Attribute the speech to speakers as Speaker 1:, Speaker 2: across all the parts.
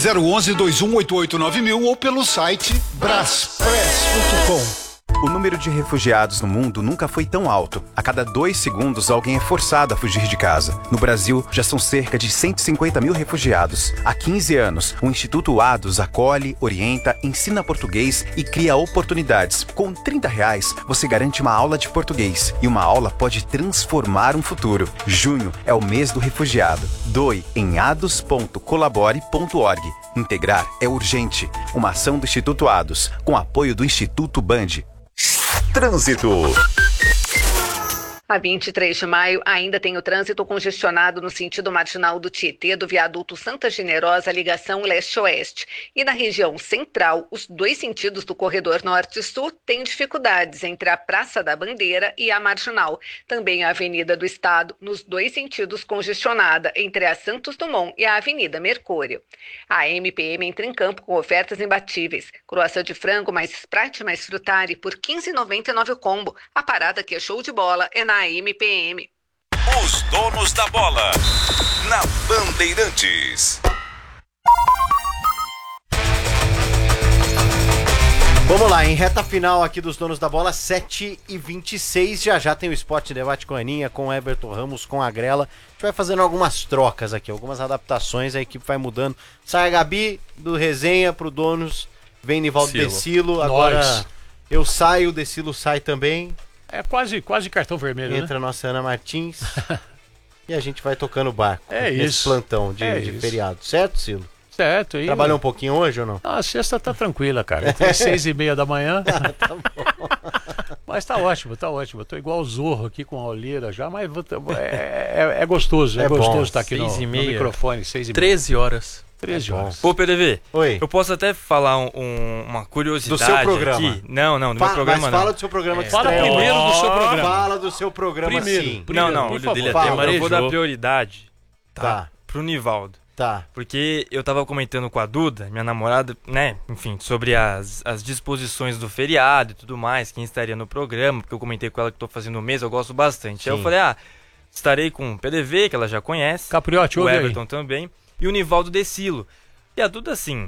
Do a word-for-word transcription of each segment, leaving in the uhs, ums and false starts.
Speaker 1: zero um um, dois um oito oito nove mil ou pelo site braspress ponto com.
Speaker 2: O número de refugiados no mundo nunca foi tão alto. A cada dois segundos, alguém é forçado a fugir de casa. No Brasil, já são cerca de cento e cinquenta mil refugiados. Há quinze anos, o Instituto Ados acolhe, orienta, ensina português e cria oportunidades. Com trinta reais, você garante uma aula de português. E uma aula pode transformar um futuro. Junho é o mês do refugiado. Doe em ados ponto colabore ponto org. Integrar é urgente. Uma ação do Instituto Ados, com apoio do Instituto Band.
Speaker 3: Trânsito.
Speaker 4: A vinte e três de maio ainda tem o trânsito congestionado no sentido marginal do Tietê, do viaduto Santa Generosa, ligação leste-oeste. E na região central, os dois sentidos do corredor norte-sul têm dificuldades entre a Praça da Bandeira e a Marginal. Também a Avenida do Estado, nos dois sentidos congestionada, entre a Santos Dumont e a Avenida Mercúrio. A M P M entra em campo com ofertas imbatíveis. Croação de frango mais Sprite mais Frutari por quinze reais e noventa e nove centavos o combo. A parada que é show de bola é na M P M.
Speaker 3: Os donos da bola, na Bandeirantes.
Speaker 5: Vamos lá, em reta final aqui dos donos da bola, sete e vinte e seis. Já já tem o Sport Debate com a Aninha, com o Everton Ramos, com a Grela. A gente vai fazendo algumas trocas aqui, algumas adaptações, a equipe vai mudando. Sai a Gabi do Resenha pro Donos, vem Nivaldo Decilo. Agora Nós. eu saio, o Decilo sai também.
Speaker 6: É quase, quase cartão vermelho,
Speaker 5: Entra
Speaker 6: né?
Speaker 5: a nossa Ana Martins e a gente vai tocando o barco.
Speaker 6: É
Speaker 5: nesse
Speaker 6: isso.
Speaker 5: plantão de,
Speaker 6: é
Speaker 5: de
Speaker 6: isso.
Speaker 5: feriado. Certo, Cilo?
Speaker 6: Certo. E
Speaker 5: Trabalhou um pouquinho hoje ou não?
Speaker 6: Ah, a sexta tá tranquila, cara. Tem seis e meia da manhã.
Speaker 5: Tá bom.
Speaker 6: Mas tá ótimo, tá ótimo. Eu tô igual o Zorro aqui com a olheira já, mas vou, é, é, é gostoso. É,
Speaker 5: É
Speaker 6: gostoso
Speaker 5: bom.
Speaker 6: estar aqui no,
Speaker 7: Seis e
Speaker 6: no
Speaker 7: meia.
Speaker 6: microfone. Seis e meia.
Speaker 7: treze horas.
Speaker 6: treze horas.
Speaker 7: Pô, P D V,
Speaker 5: Oi.
Speaker 7: eu posso até falar um- um- uma curiosidade
Speaker 5: Do seu programa.
Speaker 7: aqui? Não, não, do
Speaker 5: Fa-
Speaker 7: meu programa
Speaker 5: mas
Speaker 7: não.
Speaker 5: fala do seu programa que
Speaker 6: Fala
Speaker 5: estreia.
Speaker 6: primeiro do seu programa.
Speaker 5: Fala do seu programa
Speaker 6: Primeiro.
Speaker 5: sim.
Speaker 6: Primeiro,
Speaker 7: não, não,
Speaker 6: por
Speaker 7: o
Speaker 6: favor.
Speaker 7: dele até
Speaker 5: Fala.
Speaker 7: eu vou
Speaker 6: Marejou.
Speaker 7: dar prioridade
Speaker 5: Tá,
Speaker 7: pro Nivaldo.
Speaker 5: tá.
Speaker 7: Porque eu tava comentando com a Duda, minha namorada, né, enfim, sobre as, as disposições do feriado e tudo mais, quem estaria no programa, porque eu comentei com ela que tô fazendo o mês, eu gosto bastante. Aí eu
Speaker 5: Sim.
Speaker 7: falei, ah, estarei com o P D V, que ela já conhece,
Speaker 6: Capriotti,
Speaker 7: o
Speaker 6: ouve aí.
Speaker 7: Everton também, e o Nivaldo Decilo. E a Duda, assim,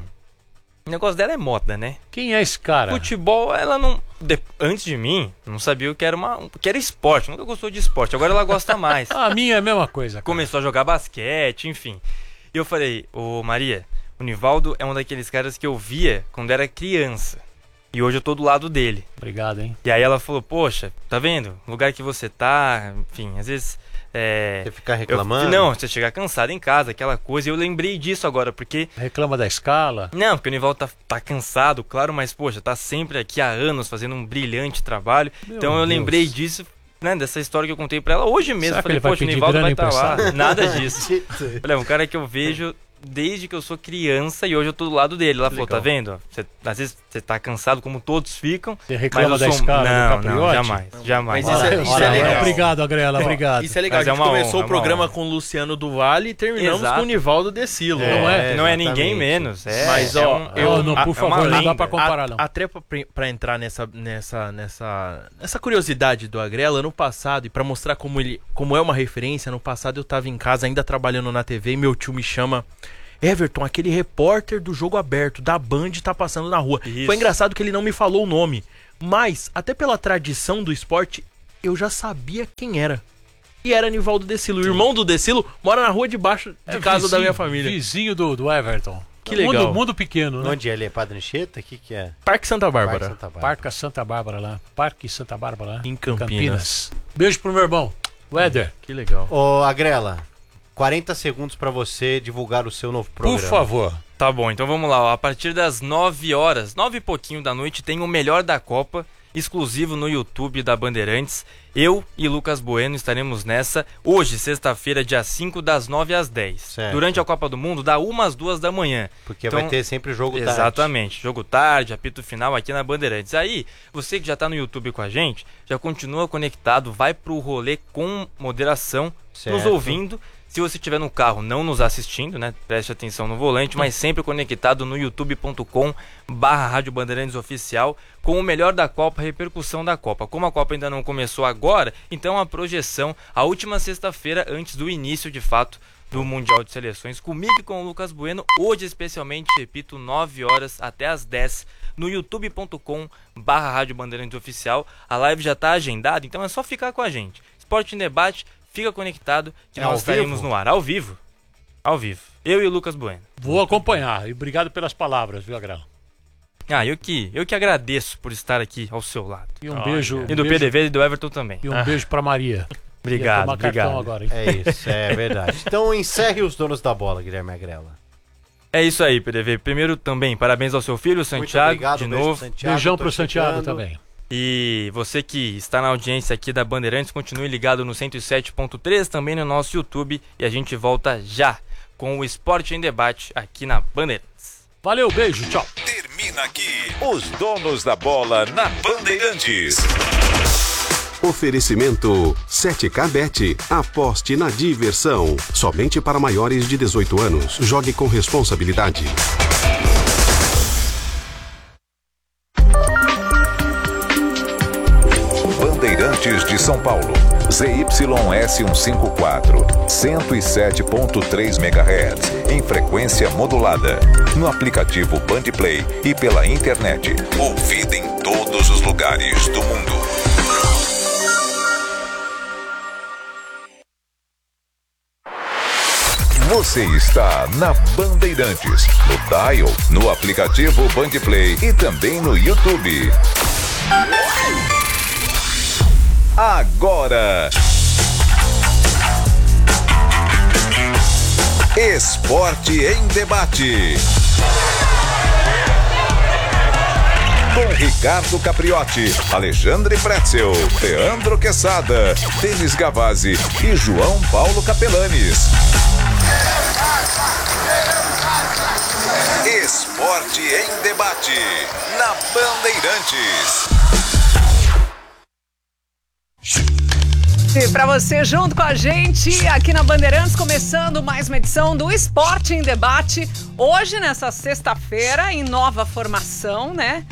Speaker 7: o negócio dela é moda, né?
Speaker 6: Quem é esse cara?
Speaker 7: Futebol, ela não. de- antes de mim, não sabia o que era uma. que era esporte, nunca gostou de esporte. Agora ela gosta mais.
Speaker 6: A minha é a mesma coisa. Cara.
Speaker 7: Começou a jogar basquete, enfim. E eu falei, ô Maria, o Nivaldo é um daqueles caras que eu via quando era criança. E hoje eu tô do lado dele.
Speaker 6: Obrigado, hein?
Speaker 7: E aí ela falou, poxa, tá vendo? O lugar que você tá, enfim, às vezes. É,
Speaker 5: Você ficar
Speaker 7: eu-
Speaker 5: reclamando?
Speaker 7: não, você chegar cansado em casa, aquela coisa. E eu lembrei disso agora, porque.
Speaker 6: Reclama da escala.
Speaker 7: Não, porque o Nivaldo tá, tá cansado, claro, mas, poxa, tá sempre aqui há anos fazendo um brilhante trabalho.
Speaker 6: Meu
Speaker 7: então eu
Speaker 6: Deus.
Speaker 7: lembrei disso, né, dessa história que eu contei pra ela hoje mesmo.
Speaker 6: Será que
Speaker 7: Falei,
Speaker 6: ele vai
Speaker 7: poxa, o
Speaker 6: pedir
Speaker 7: Nivaldo
Speaker 6: grana
Speaker 7: vai estar lá.
Speaker 6: emprestada?
Speaker 7: Nada disso. Falei, é um cara que eu vejo desde que eu sou criança e hoje eu tô do lado dele. Ela falou,
Speaker 6: Legal.
Speaker 7: tá vendo? Você, às vezes você tá cansado, como todos ficam.
Speaker 6: Você reclama
Speaker 7: mas eu
Speaker 6: da
Speaker 7: sou...
Speaker 6: escala do
Speaker 7: Não, não,
Speaker 6: Capriotti?
Speaker 7: jamais, jamais.
Speaker 8: Mas isso é-
Speaker 6: Ora,
Speaker 8: isso
Speaker 6: ora,
Speaker 8: legal.
Speaker 6: Obrigado, Agrela, obrigado.
Speaker 8: Isso é legal,
Speaker 7: Mas
Speaker 8: a
Speaker 7: é
Speaker 8: gente
Speaker 7: uma
Speaker 8: começou
Speaker 7: honra,
Speaker 8: o
Speaker 7: é
Speaker 8: programa
Speaker 7: uma honra.
Speaker 8: com o Luciano do Vale e terminamos
Speaker 7: Exato.
Speaker 8: com o Nivaldo Decilo.
Speaker 6: É, não é?
Speaker 7: não é ninguém
Speaker 5: exatamente.
Speaker 7: menos. É,
Speaker 8: Mas,
Speaker 7: é
Speaker 8: ó,
Speaker 7: um-
Speaker 6: eu-
Speaker 7: é
Speaker 6: não,
Speaker 7: uma-
Speaker 6: por
Speaker 7: é
Speaker 6: favor,
Speaker 7: uma
Speaker 6: não dá
Speaker 7: lenda.
Speaker 6: pra comparar, não.
Speaker 8: Até pra, pra entrar nessa, nessa, nessa, nessa curiosidade do Agrela, ano passado, e pra mostrar como ele como é uma referência, ano passado eu tava em casa ainda trabalhando na T V e meu tio me chama, Everton, aquele repórter do Jogo Aberto, da Band, tá passando na rua.
Speaker 7: Isso.
Speaker 8: Foi engraçado que ele não me falou o nome, mas, até pela tradição do esporte, eu já sabia quem era. E era Nivaldo Decilo. O irmão do Decilo mora na rua de baixo de
Speaker 6: É
Speaker 8: casa da
Speaker 6: vizinho-
Speaker 8: minha família.
Speaker 6: Vizinho do, do Everton.
Speaker 8: Que
Speaker 6: Mundo-
Speaker 8: legal.
Speaker 6: Mundo, pequeno, né?
Speaker 5: Onde ele é? Padre Anchieta? O que que é?
Speaker 8: Parque Santa Bárbara.
Speaker 5: Parque Santa Bárbara.
Speaker 6: Parque Santa Bárbara lá. Parque Santa Bárbara lá.
Speaker 8: Em Campinas.
Speaker 6: Beijo pro meu irmão. O Éder,
Speaker 8: Que legal.
Speaker 5: Ô, Agrela, quarenta segundos pra você divulgar o seu novo programa.
Speaker 6: por favor.
Speaker 7: Tá bom, então vamos lá. Ó. A partir das nove horas, nove e pouquinho da noite, tem o Melhor da Copa, exclusivo no YouTube da Bandeirantes. Eu e Lucas Bueno estaremos nessa hoje, sexta-feira, dia cinco, das nove às dez.
Speaker 5: Certo.
Speaker 7: Durante a Copa do Mundo, da uma às duas da manhã.
Speaker 5: Porque
Speaker 7: Então,
Speaker 5: vai ter sempre jogo tarde.
Speaker 7: Exatamente, jogo tarde, apito final aqui na Bandeirantes. Aí, você que já tá no YouTube com a gente, já continua conectado, vai pro rolê com moderação, nos
Speaker 5: Certo.
Speaker 7: ouvindo. Se você estiver no carro, não nos assistindo, né? Preste atenção no volante, mas sempre conectado no youtube ponto com barra Rádio Bandeirantes Oficial, com o melhor da Copa, a repercussão da Copa. Como a Copa ainda não começou agora, então a projeção, a última sexta-feira antes do início, de fato, do Mundial de Seleções, comigo e com o Lucas Bueno, hoje especialmente, repito, nove horas até as dez, no youtube ponto com barra Rádio Bandeirantes Oficial. A live já está agendada, então é só ficar com a gente. Esporte em Debate, fica conectado, que
Speaker 5: É
Speaker 7: nós
Speaker 5: ao
Speaker 7: estaremos
Speaker 5: vivo?
Speaker 7: no ar, ao vivo. Ao vivo. Eu e o Lucas Bueno.
Speaker 6: Vou acompanhar. E obrigado pelas palavras, viu, Agrela?
Speaker 7: Ah, eu que, eu que agradeço por estar aqui ao seu lado.
Speaker 6: E um
Speaker 8: Olha.
Speaker 6: beijo.
Speaker 7: E do
Speaker 6: um
Speaker 7: P D
Speaker 6: beijo,
Speaker 7: V e do Everton também.
Speaker 6: e um beijo pra Maria.
Speaker 7: Obrigado,
Speaker 6: Ia tomar cartão
Speaker 7: obrigado.
Speaker 6: agora, hein?
Speaker 5: É isso, é verdade. Então encerre os donos da bola, Guilherme Agrela.
Speaker 7: É isso aí, P D V. Primeiro também, parabéns ao seu filho, Santiago,
Speaker 5: obrigado,
Speaker 7: de
Speaker 5: beijo pro
Speaker 7: novo.
Speaker 5: Santiago,
Speaker 6: Beijão
Speaker 5: tô
Speaker 6: pro Santiago
Speaker 5: chegando.
Speaker 6: também.
Speaker 7: E você que está na audiência aqui da Bandeirantes, continue ligado no cento e sete ponto três, também no nosso YouTube. E a gente volta já com o Esporte em Debate aqui na Bandeirantes.
Speaker 6: Valeu, beijo, tchau.
Speaker 3: Termina aqui os donos da bola na Bandeirantes.
Speaker 9: Oferecimento sete K Bet. Aposte na diversão. Somente para maiores de dezoito anos. Jogue com responsabilidade.
Speaker 3: Bandeirantes de São Paulo. Z Y S cento e cinquenta e quatro, cento e sete ponto três megahertz, em frequência modulada. No aplicativo Bandplay e pela internet. Ouvida em todos os lugares do mundo. Você está na Bandeirantes, no Dial, no aplicativo Bandplay e também no YouTube. Agora, Esporte em Debate. Com Ricardo Capriotti, Alexandre Pretzel, Leandro Quesada, Denis Gavazzi e João Paulo Capelanes. Esporte em Debate, na Bandeirantes.
Speaker 10: E para você junto com a gente aqui na Bandeirantes, começando mais uma edição do Esporte em Debate. Hoje, nessa sexta-feira, em nova formação, né?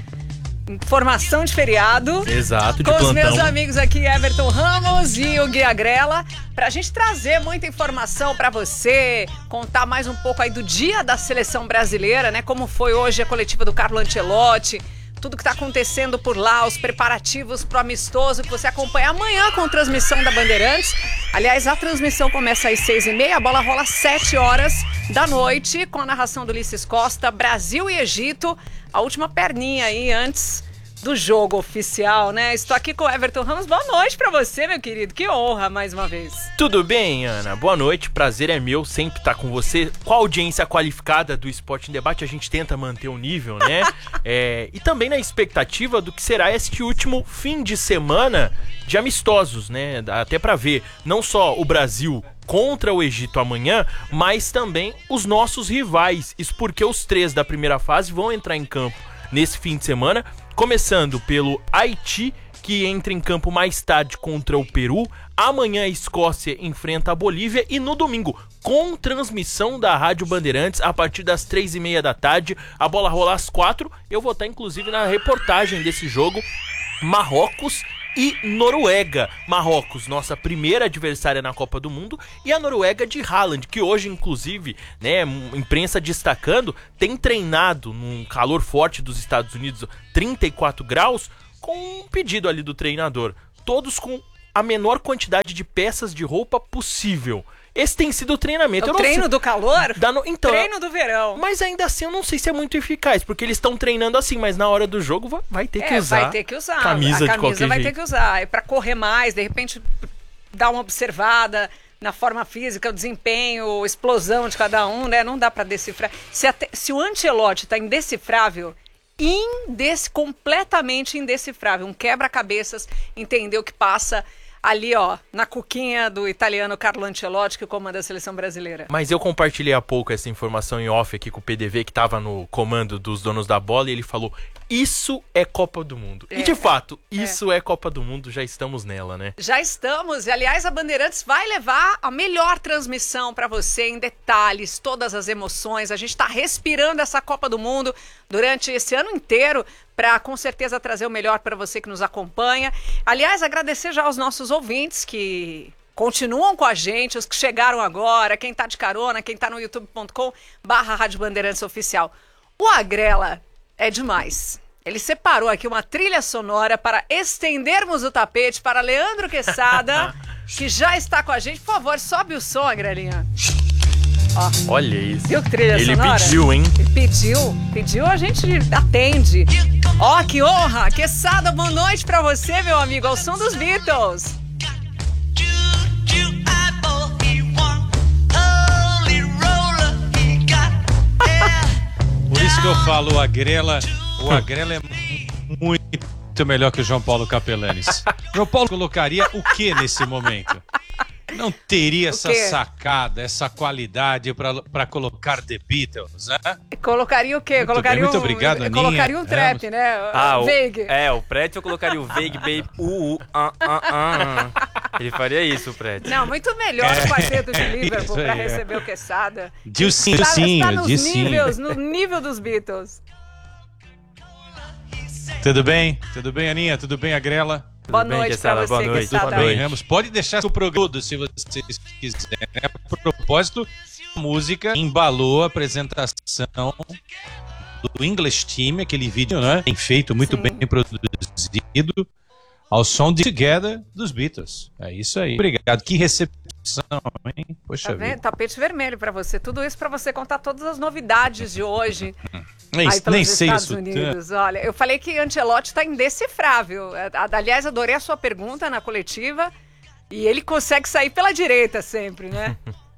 Speaker 10: Formação de feriado.
Speaker 8: Exato, de
Speaker 10: com
Speaker 8: plantão.
Speaker 10: os meus amigos aqui, Everton Ramos e o Gui Agrela, pra gente trazer muita informação pra você, contar mais um pouco aí do dia da seleção brasileira, né? Como foi hoje a coletiva do Carlo Ancelotti, tudo que tá acontecendo por lá, os preparativos pro amistoso que você acompanha amanhã com transmissão da Bandeirantes. Aliás, a transmissão começa às seis e meia, a bola rola às sete horas da noite, com a narração do Ulisses Costa, Brasil e Egito, a última perninha aí antes do jogo oficial, né? Estou aqui com o Everton Ramos. Boa noite pra você, meu querido. Que honra, mais uma vez.
Speaker 8: Tudo bem, Ana? Boa noite, prazer é meu sempre estar com você. Com a audiência qualificada do Esporte em Debate, a gente tenta manter o nível, né? é, e também na expectativa do que será este último fim de semana de amistosos, né? Até pra ver não só o Brasil contra o Egito amanhã, mas também os nossos rivais. Isso porque os três da primeira fase vão entrar em campo nesse fim de semana, começando pelo Haiti, que entra em campo mais tarde contra o Peru. Amanhã a Escócia enfrenta a Bolívia e no domingo, com transmissão da Rádio Bandeirantes, a partir das três e meia da tarde, a bola rola às quatro. Eu vou estar inclusive na reportagem desse jogo, Marrocos e Noruega. Marrocos, nossa primeira adversária na Copa do Mundo, e a Noruega de Haaland, que hoje, inclusive, né, imprensa destacando, tem treinado num calor forte dos Estados Unidos, trinta e quatro graus, com um pedido ali do treinador. Todos com a menor quantidade de peças de roupa possível. Esse tem sido o treinamento.
Speaker 10: O
Speaker 8: Eu não
Speaker 10: treino
Speaker 8: sei-
Speaker 10: do calor?
Speaker 8: Da no- Então,
Speaker 10: Treino do verão.
Speaker 8: mas ainda assim eu não sei se é muito eficaz, porque eles estão treinando assim, mas na hora do jogo vai, vai ter que
Speaker 10: É,
Speaker 8: usar.
Speaker 10: vai ter que usar.
Speaker 8: Camisa
Speaker 10: a
Speaker 8: de
Speaker 10: camisa
Speaker 8: qualquer
Speaker 10: vai
Speaker 8: jeito.
Speaker 10: ter que usar. É pra correr mais, de repente dar uma observada na forma física, o desempenho, a explosão de cada um, né? Não dá pra decifrar. Se, até- se o Ancelotti tá indecifrável, indec, completamente indecifrável, um quebra-cabeças, entender o que passa ali, ó, na cuquinha do italiano Carlo Ancelotti, que comanda a seleção brasileira.
Speaker 8: Mas eu compartilhei há pouco essa informação em off aqui com o P D V, que tava no comando dos donos da bola, e ele falou, isso é Copa do Mundo.
Speaker 10: É,
Speaker 8: e de fato, isso é. é Copa do Mundo, já estamos nela, né?
Speaker 10: Já estamos, e aliás a Bandeirantes vai levar a melhor transmissão para você em detalhes, todas as emoções. A gente está respirando essa Copa do Mundo durante esse ano inteiro para com certeza trazer o melhor para você que nos acompanha. Aliás, agradecer já aos nossos ouvintes que continuam com a gente, os que chegaram agora, quem tá de carona, quem tá no youtube ponto com barra Rádio Bandeirantes Oficial. O Agrela é demais. Ele separou aqui uma trilha sonora para estendermos o tapete para Leandro Quesada, que já está com a gente. Por favor, sobe o som, Agrelinha. Ó.
Speaker 7: Olha isso.
Speaker 10: Viu que trilha
Speaker 7: Ele
Speaker 10: sonora?
Speaker 7: pediu, hein?
Speaker 10: Ele pediu, pediu, a gente atende. Ó, que honra! Quesada, boa noite pra você, meu amigo, ao som dos Beatles.
Speaker 11: Por isso que eu falo, o Agrela, o Agrela é muito melhor que o João Paulo Capelanes. João Paulo colocaria o que nesse momento? Não teria essa sacada, essa qualidade para colocar The Beatles, né?
Speaker 10: Colocaria o quê?
Speaker 11: Muito
Speaker 10: Colocaria
Speaker 11: bem, muito
Speaker 10: um,
Speaker 11: obrigado, Aninha.
Speaker 10: Colocaria um trap,
Speaker 11: é,
Speaker 10: né?
Speaker 7: Ah, o,
Speaker 10: Veig.
Speaker 7: é, o Pret eu colocaria o Veig, baby, uh, uh, ah, ah, ah. Ele faria isso, o Pret.
Speaker 10: Não, muito melhor o quarteto de Liverpool
Speaker 11: aí,
Speaker 10: para
Speaker 11: é.
Speaker 10: receber o Quesada.
Speaker 11: Dilcinho,
Speaker 10: Está, está
Speaker 11: Dilcinho,
Speaker 10: nos
Speaker 11: Dilcinho.
Speaker 10: níveis, no nível dos Beatles.
Speaker 11: Tudo bem? Tudo bem, Aninha? Tudo bem, Agrela?
Speaker 10: Boa
Speaker 7: bem,
Speaker 10: noite
Speaker 7: Quesada?
Speaker 10: pra você,
Speaker 7: Boa noite.
Speaker 10: Quesada.
Speaker 11: Tudo bem, Ramos. Pode deixar o programa todo, se vocês quiserem. A propósito, a música embalou a apresentação do English Team, aquele vídeo, né? Bem feito, muito
Speaker 10: Sim.
Speaker 11: bem produzido, ao som de Together dos Beatles. É isso aí. Obrigado. Que recepção, hein? Poxa
Speaker 10: Tá
Speaker 11: vida.
Speaker 10: vendo? Tapete vermelho pra você. Tudo isso pra você contar todas as novidades de hoje.
Speaker 11: Nem,
Speaker 10: Aí pelos
Speaker 11: nem sei
Speaker 10: Estados
Speaker 11: isso.
Speaker 10: Unidos. Olha, eu falei que Ancelotti tá indecifrável. É, a- Aliás, adorei a sua pergunta na coletiva. E ele consegue sair pela direita sempre, né?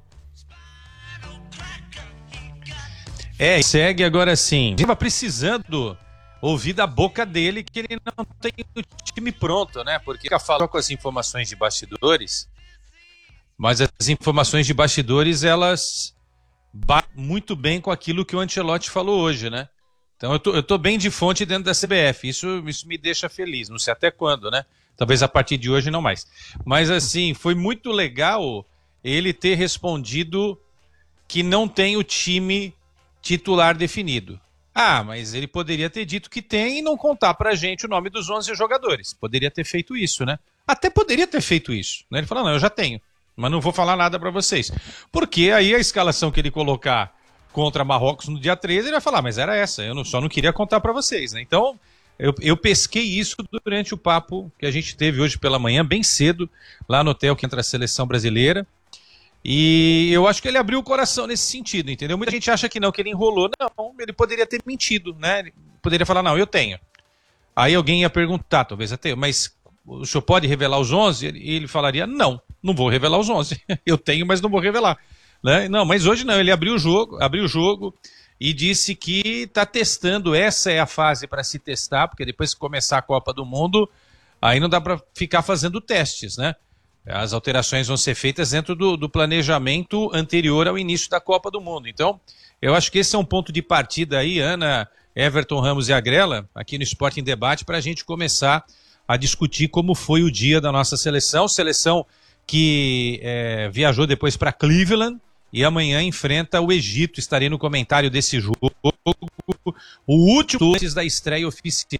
Speaker 11: É, segue agora sim. Estava precisando ouvir da boca dele que ele não tem o time pronto, né? Porque fica falando com as informações de bastidores, mas as informações de bastidores, elas batem muito bem com aquilo que o Ancelotti falou hoje, né? Então eu tô, eu tô bem de fonte dentro da C B F, isso, isso me deixa feliz, não sei até quando, né? Talvez a partir de hoje não mais. Mas assim, foi muito legal ele ter respondido que não tem o time titular definido. Ah, mas ele poderia ter dito que tem e não contar pra gente o nome dos onze jogadores. Poderia ter feito isso, né? Até poderia ter feito isso, né? Ele falou, não, eu já tenho, mas não vou falar nada pra vocês. Porque aí a escalação que ele colocar contra Marrocos no dia treze, ele vai falar, mas era essa, eu não, só não queria contar pra vocês, né? Então, eu, eu pesquei isso durante o papo que a gente teve hoje pela manhã, bem cedo, lá no hotel que entra a seleção brasileira. E eu acho que ele abriu o coração nesse sentido, entendeu? Muita gente acha que não, que ele enrolou. Não, ele poderia ter mentido, né? Ele poderia falar, não, eu tenho. Aí alguém ia perguntar, talvez até, mas o senhor pode revelar os onze? E ele falaria, não, não vou revelar os onze. Eu tenho, mas não vou revelar. Né? Não, mas hoje não, ele abriu o jogo, abriu o jogo e disse que está testando, essa é a fase para se testar, porque depois que começar a Copa do Mundo, aí não dá para ficar fazendo testes, né? As alterações vão ser feitas dentro do, do planejamento anterior ao início da Copa do Mundo. Então, eu acho que esse é um ponto de partida aí, Ana, Everton, Ramos e Agrela, aqui no Esporte em Debate, para a gente começar a discutir como foi o dia da nossa seleção. Seleção que é, viajou depois para Cleveland e amanhã enfrenta o Egito. Estarei no comentário desse jogo. O último antes da estreia oficial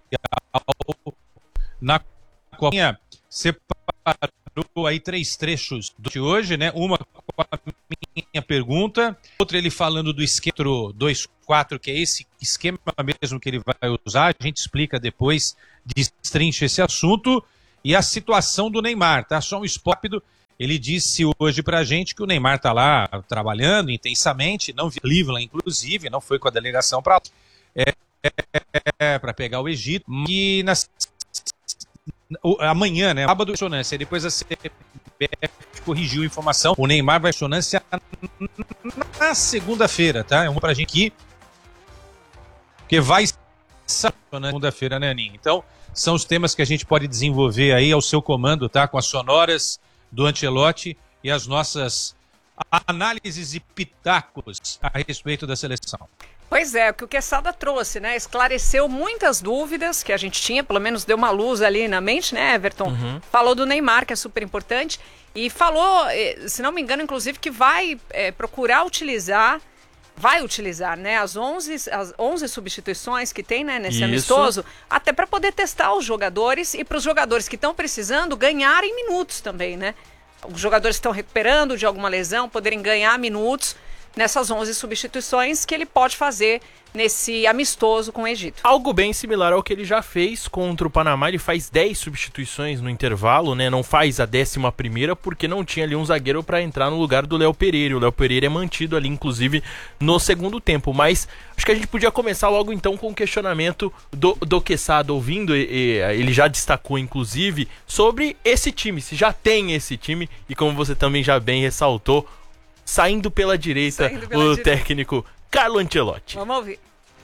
Speaker 11: na Copa. Separou aí três trechos de hoje, né? Uma com a minha pergunta, outra ele falando do esquema dois quatro, que é esse esquema mesmo que ele vai usar, a gente explica depois, destrincha esse assunto, e a situação do Neymar, tá? Só um rápido, ele disse hoje pra gente que o Neymar tá lá trabalhando intensamente, não vi Cleveland, inclusive, não foi com a delegação para é, é, é, para pegar o Egito, e na amanhã, né? Sábado, ressonância. Depois a C B F corrigiu a informação. O Neymar vai ressonância na segunda-feira, tá? É uma pra gente aqui. Porque vai na segunda-feira, né, Aninha? Então, são os temas que a gente pode desenvolver aí ao seu comando, tá? Com as sonoras do Ancelotti e as nossas análises e pitacos a respeito da seleção.
Speaker 10: Pois é, o que o Quesada trouxe, né? Esclareceu muitas dúvidas que a gente tinha, pelo menos deu uma luz ali na mente, né, Everton?
Speaker 7: Uhum.
Speaker 10: Falou do Neymar, que é super importante, e falou, se não me engano, inclusive, que vai é, procurar utilizar, vai utilizar, né, as onze, as onze substituições que tem, né, nesse
Speaker 7: Isso.
Speaker 10: amistoso, até para poder testar os jogadores e para os jogadores que estão precisando ganharem minutos também, né? os jogadores estão recuperando de alguma lesão, poderem ganhar minutos nessas onze substituições que ele pode fazer nesse amistoso com o Egito.
Speaker 8: Algo bem similar ao que ele já fez contra o Panamá. Ele faz dez substituições no intervalo, né? Não faz a décima primeira porque não tinha ali um zagueiro para entrar no lugar do Léo Pereira. O Léo Pereira é mantido ali, inclusive, no segundo tempo. Mas acho que a gente podia começar logo então com o questionamento do, do Quesada, ouvindo, e, e, ele já destacou, inclusive, sobre esse time, se já tem esse time, e como você também já bem ressaltou, saindo pela direita, saindo pela o direita. técnico Carlo Ancelotti.
Speaker 10: Vamos ouvir.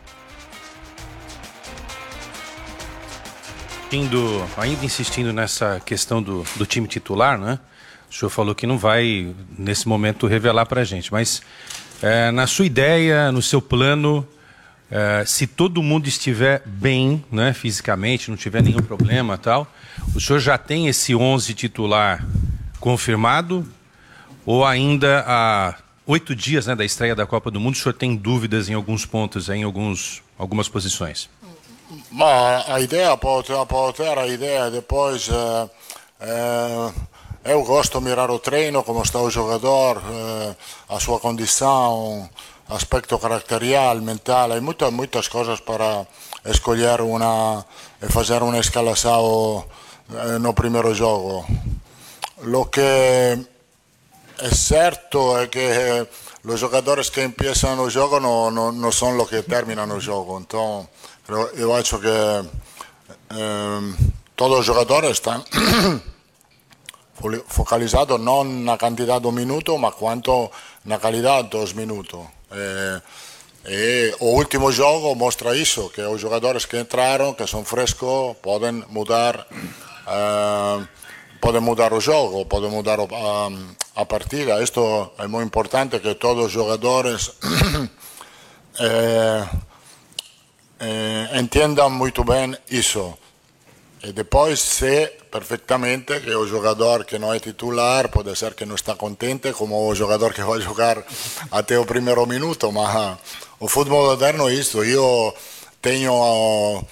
Speaker 11: Indo, ainda insistindo nessa questão do, do time titular, né? O senhor falou que não vai, nesse momento, revelar pra gente, mas é, na sua ideia, no seu plano, é, se todo mundo estiver bem, né, fisicamente, não tiver nenhum problema e tal, o senhor já tem esse onze titular confirmado? Ou ainda há oito dias, né, da estreia da Copa do Mundo, o senhor tem dúvidas em alguns pontos, em alguns, algumas posições?
Speaker 12: Ma a ideia pode, pode ter a ideia, depois eh, eh, eu gosto de mirar o treino, como está o jogador, eh, a sua condição, aspecto caracterial, mental, há muitas, muitas coisas para escolher uma e fazer uma escalação eh, no primeiro jogo. O que é certo é que os jogadores que começam o jogo não, não, não são os que terminam o jogo, então eu acho que eh, todos os jogadores estão focalizados não na quantidade de minutos, mas quanto na qualidade dos minutos. Eh, e o último jogo mostra isso, que os jogadores que entraram, que são frescos, podem mudar, eh, podem mudar o jogo, podem mudar a, a partida. Isto é muito importante, que todos os jogadores eh, Eh, entendam muito bem isso. E depois sei perfeitamente que o jogador que não é titular pode ser que não está contente, como o jogador que vai jogar até o primeiro minuto, mas o futebol moderno é isso. Eu tenho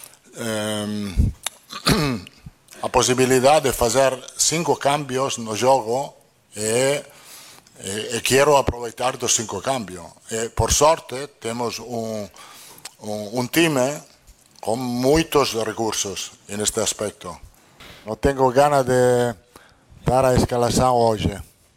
Speaker 12: eh, a possibilidade de fazer cinco cambios no jogo e, e, e quero aproveitar dos cinco cambios. E, por sorte, temos um Um, um time com muitos recursos neste aspecto. Não tenho ganas de dar a escalação hoje.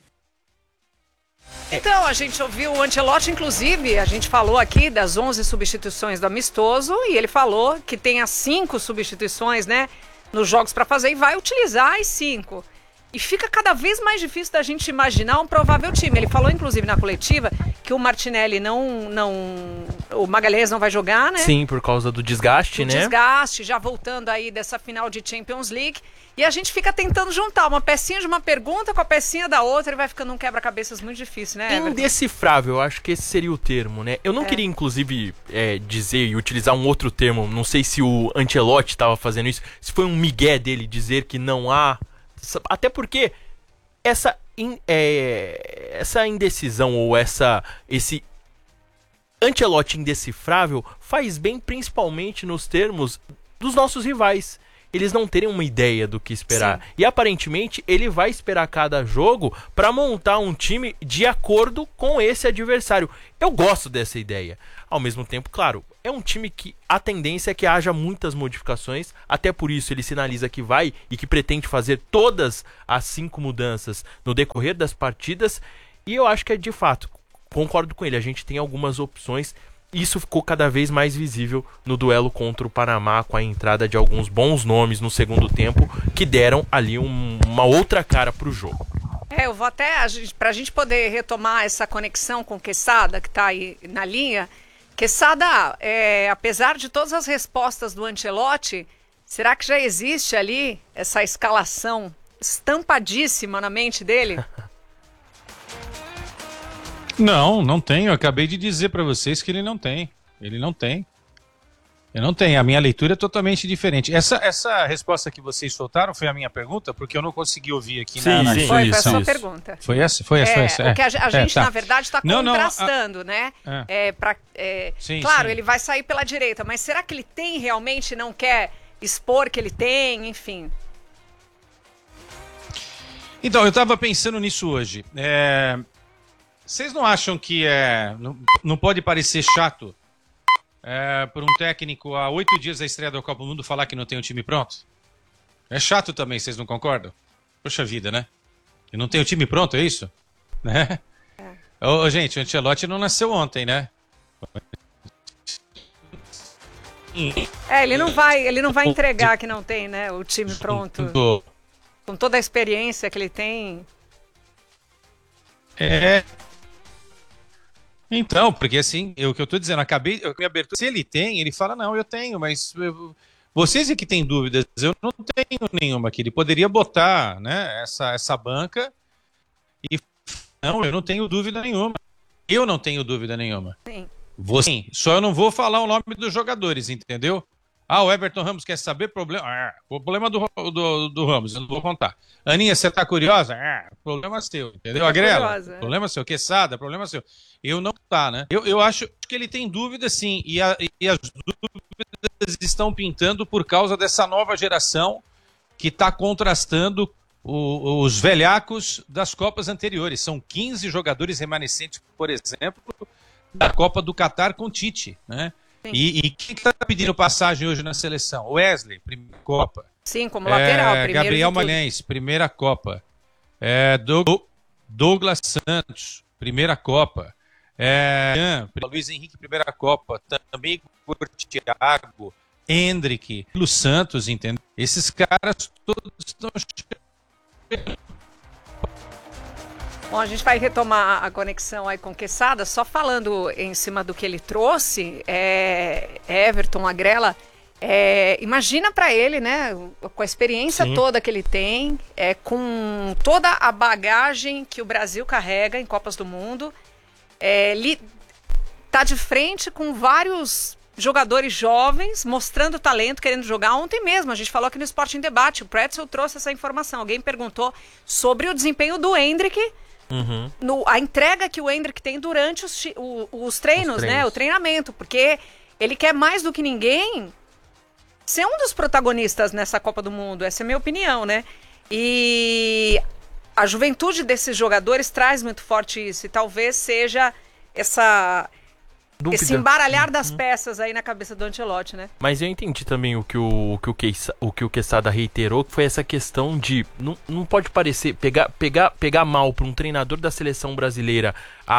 Speaker 10: Então, a gente ouviu o Ancelotti, inclusive, a gente falou aqui das onze substituições do amistoso, e ele falou que tem as cinco substituições, né, nos jogos para fazer, e vai utilizar as cinco. E fica cada vez mais difícil da gente imaginar um provável time. Ele falou, inclusive, na coletiva, que o Martinelli não... não o Magalhães não vai jogar, né?
Speaker 8: Sim, por causa do desgaste,
Speaker 10: do
Speaker 8: né?
Speaker 10: desgaste, já voltando aí dessa final de Champions League. E a gente fica tentando juntar uma pecinha de uma pergunta com a pecinha da outra e vai ficando um quebra-cabeças muito difícil, né, Everton?
Speaker 8: Indecifrável, eu acho que esse seria o termo, né? Eu não é. queria, inclusive, é, dizer e utilizar um outro termo, não sei se o Ancelotti estava fazendo isso, se foi um migué dele dizer que não há... Até porque essa, in, é, essa indecisão ou essa, esse Ancelotti indecifrável faz bem principalmente nos termos dos nossos rivais. Eles não terem uma ideia do que esperar. Sim. E aparentemente ele vai esperar cada jogo para montar um time de acordo com esse adversário. Eu gosto dessa ideia. Ao mesmo tempo, claro, é um time que a tendência é que haja muitas modificações. Até por isso ele sinaliza que vai e que pretende fazer todas as cinco mudanças no decorrer das partidas. E eu acho que é de fato, concordo com ele, a gente tem algumas opções. Isso ficou cada vez mais visível no duelo contra o Panamá, com a entrada de alguns bons nomes no segundo tempo, que deram ali um, uma outra cara para o jogo.
Speaker 10: É, eu vou até, para a gente poder retomar essa conexão com o Quesada, que está aí na linha. Quesada, é, apesar de todas as respostas do Ancelotti, será que já existe ali essa escalação estampadíssima na mente dele?
Speaker 11: Não, não tenho. Eu acabei de dizer para vocês que ele não tem. Ele não tem. Eu não tenho. A minha leitura é totalmente diferente. Essa, essa resposta que vocês soltaram foi a minha pergunta, porque eu não consegui ouvir aqui
Speaker 8: sim,
Speaker 11: na, na
Speaker 8: sim,
Speaker 10: Foi,
Speaker 8: isso,
Speaker 10: foi a sua
Speaker 8: isso.
Speaker 10: pergunta.
Speaker 11: Foi essa? Foi essa,
Speaker 10: é,
Speaker 11: foi essa.
Speaker 10: O que a, a gente,
Speaker 11: é, tá.
Speaker 10: na verdade, está contrastando,
Speaker 11: não, a,
Speaker 10: né? É. É, pra, é,
Speaker 11: sim,
Speaker 10: claro,
Speaker 11: sim.
Speaker 10: ele vai sair pela direita, mas será que ele tem realmente, não quer expor que ele tem, enfim...
Speaker 11: Então, eu estava pensando nisso hoje. É... Vocês não acham que é... não, não pode parecer chato é, por um técnico há oito dias da estreia da Copa do Mundo falar que não tem o time pronto? É chato também, vocês não concordam? Poxa vida, né? Eu não tenho o time pronto, é isso? Né? É. Ô, gente, o Ancelotti não nasceu ontem, né?
Speaker 10: É, ele não vai, ele não vai entregar que não tem, né, o time pronto. Com toda a experiência que ele tem.
Speaker 11: É. Então, porque assim, eu, o que eu tô dizendo, acabei, eu me abertura. Se ele tem, ele fala, não, eu tenho, mas eu, vocês é que têm dúvidas, eu não tenho nenhuma aqui. Ele poderia botar, né, essa, essa banca e não, eu não tenho dúvida nenhuma. Eu não tenho dúvida nenhuma.
Speaker 10: Sim.
Speaker 11: Você, só eu não vou falar o nome dos jogadores, entendeu? Ah, o Everton Ramos quer saber problema. Ah, o problema do, do, do Ramos, eu não vou contar. Aninha, você tá curiosa? Ah, problema seu, entendeu? Agrela,
Speaker 10: curiosa, é.
Speaker 11: Problema seu. Quesada, problema seu. Eu não tá, né? Eu, eu acho que ele tem dúvida, sim. E, a, e as dúvidas estão pintando por causa dessa nova geração que está contrastando o, os velhacos das Copas anteriores. São quinze jogadores remanescentes, por exemplo, da Copa do Catar com Tite, né? E, e quem está pedindo passagem hoje na seleção? Wesley, primeira Copa.
Speaker 10: Sim, como lateral.
Speaker 11: É,
Speaker 10: primeiro
Speaker 11: Gabriel Magalhães, primeira Copa. É, Doug, Douglas Santos, primeira Copa. É, Ian, Luiz Henrique, primeira Copa. Também por Thiago, Hendrick, Lu Santos, entendeu? Esses caras todos estão...
Speaker 10: Bom, a gente vai retomar a conexão aí com Quesada, só falando em cima do que ele trouxe, é, Everton, Agrela, é, imagina para ele, né, com a experiência Sim. toda que ele tem, é, com toda a bagagem que o Brasil carrega em Copas do Mundo, é, ele tá de frente com vários jogadores jovens, mostrando talento, querendo jogar. Ontem mesmo, a gente falou aqui no Esporte em Debate, o Pretzel trouxe essa informação, alguém perguntou sobre o desempenho do Hendrick, Uhum. No, a entrega que o Hendrick tem durante os, o, os, treinos, os treinos, né? O treinamento, porque ele quer mais do que ninguém ser um dos protagonistas nessa Copa do Mundo. Essa é a minha opinião, né? E a juventude desses jogadores traz muito forte isso. E talvez seja essa... Dúvida. Esse embaralhar das uhum. peças aí na cabeça do Ancelotti, né?
Speaker 8: Mas eu entendi também o que o, o, que o, Quesada, o, que o Quesada reiterou, que foi essa questão de... Não, não pode parecer... Pegar, pegar, pegar mal para um treinador da seleção brasileira